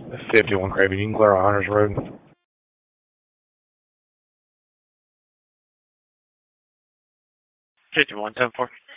51 Craven. You can clear on Hunters Road. 51-10-4.